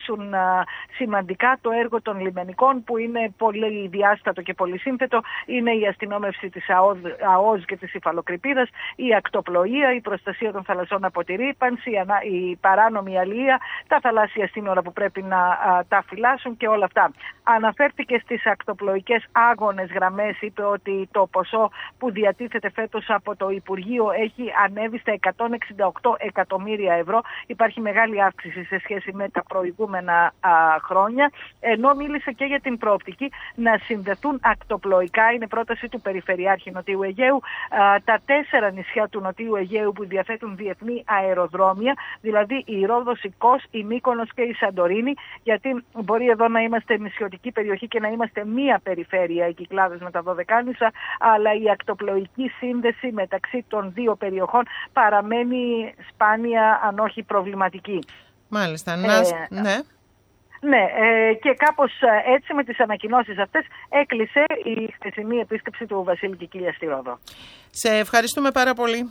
επηρεάσουν σημαντικά το έργο των λιμενικών, που είναι πολύ διάστατο και πολύ σύνθετο. Είναι η αστυνόμευση της ΑΟΣ και της υφαλοκρηπίδας, η ακτοπλοεία, η προστασία των θαλασσών από τη ρύπανση, η παράνομη αλληλεία, τα θαλάσσια σύνορα που πρέπει να τα φυλάσσουν και όλα αυτά. Αναφέρθηκε στις ακτοπλοϊκές άγονες γραμμές, είπε ότι το ποσό που διατίθεται φέτος από το Υπουργείο έχει ανέβει στα 168 εκατομμύρια ευρώ. Υπάρχει μεγάλη αύξηση σε σχέση με τα προηγούμενα χρόνια, ενώ μίλησε και για την προοπτική να συνδεθούν ακτοπλοϊκά, είναι πρόταση του Περιφερειάρχη Νοτιού Αιγαίου, τα 4 νησιά του Νοτιού Αιγαίου που διαθέτουν διεθνή αεροδρόμια, δηλαδή η Ρόδος, η Κos, η Μύκονος και η Σαντορίνη, γιατί μπορεί εδώ να είμαστε νησιωτική περιοχή και να είμαστε μία περιφέρεια, οι Κυκλάδες με τα Δωδεκάνησα, αλλά η ακτοπλοϊκή σύνδεση μεταξύ των δύο περιοχών παραμένει σπάνια, αν όχι προβληματική. Μάλιστα, ναι. Ναι, και κάπως έτσι με τις ανακοινώσεις αυτές έκλεισε η χθεσινή επίσκεψη του Βασίλη Κικίλια στη Ρόδο. Σε ευχαριστούμε πάρα πολύ.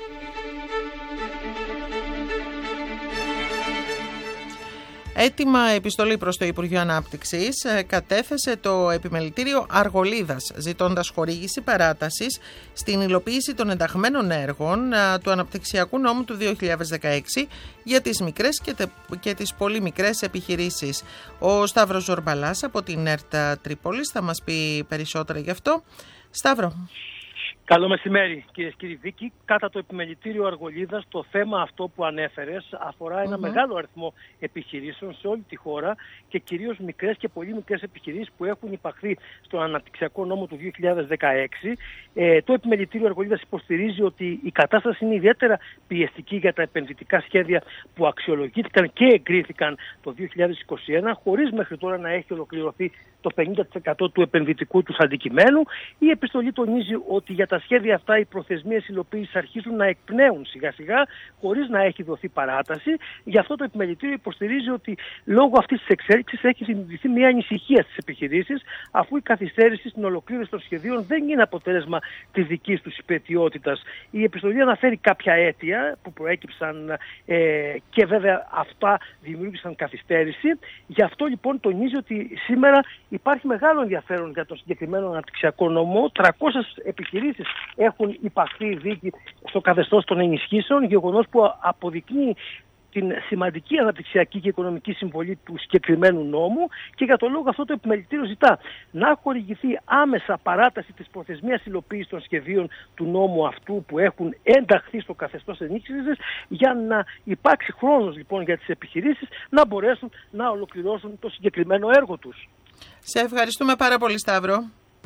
Έτοιμα επιστολή προς το Υπουργείο Ανάπτυξης κατέθεσε το Επιμελητήριο Αργολίδας, ζητώντας χορήγηση παράτασης στην υλοποίηση των ενταγμένων έργων του Αναπτυξιακού Νόμου του 2016 για τις μικρές και τις πολύ μικρές επιχειρήσεις. Ο Σταύρος Ζορμπαλάς από την ΕΡΤ Τρίπολης θα μας πει περισσότερα γι' αυτό. Σταύρο. Καλό μεσημέρι, κυρίες και κύριοι. Βίκη, κατά το Επιμελητήριο Αργολίδας, το θέμα αυτό που ανέφερες αφορά ένα μεγάλο αριθμό επιχειρήσεων σε όλη τη χώρα και κυρίως μικρές και πολύ μικρές επιχειρήσεις που έχουν υπαχθεί στον Αναπτυξιακό Νόμο του 2016. Το Επιμελητήριο Αργολίδας υποστηρίζει ότι η κατάσταση είναι ιδιαίτερα πιεστική για τα επενδυτικά σχέδια που αξιολογήθηκαν και εγκρίθηκαν το 2021, χωρίς μέχρι τώρα να έχει ολοκληρωθεί το 50% του επενδυτικού τους αντικειμένου. Η επιστολή τονίζει ότι για τα σχέδια αυτά οι προθεσμίες υλοποίησης αρχίζουν να εκπνέουν σιγά σιγά, χωρίς να έχει δοθεί παράταση. Γι' αυτό το Επιμελητήριο υποστηρίζει ότι λόγω αυτής της εξέλιξης έχει δημιουργηθεί μια ανησυχία στις επιχειρήσεις, αφού η καθυστέρηση στην ολοκλήρωση των σχεδίων δεν είναι αποτέλεσμα της δικής τους υπαιτιότητας. Η επιστολή αναφέρει κάποια αίτια που προέκυψαν και βέβαια αυτά δημιούργησαν καθυστέρηση. Γι' αυτό λοιπόν τονίζει ότι σήμερα υπάρχει μεγάλο ενδιαφέρον για τον συγκεκριμένο αναπτυξιακό νόμο. 300 επιχειρήσεις έχουν υπαχθεί δίκη στο καθεστώς των ενισχύσεων, γεγονός που αποδεικνύει την σημαντική αναπτυξιακή και οικονομική συμβολή του συγκεκριμένου νόμου, και για τον λόγο αυτό το Επιμελητήριο ζητά να χορηγηθεί άμεσα παράταση της προθεσμίας υλοποίησης των σχεδίων του νόμου αυτού που έχουν ενταχθεί στο καθεστώς ενίσχυσης, για να υπάρξει χρόνος λοιπόν για τις επιχειρήσεις να μπορέσουν να ολοκληρώσουν το συγκεκριμένο έργο τους. Σε ευχαριστούμε πάρα πολύ, Σταύρο.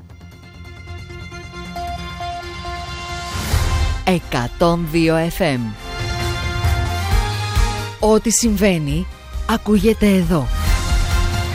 102 FM. Ό,τι συμβαίνει ακούγεται εδώ.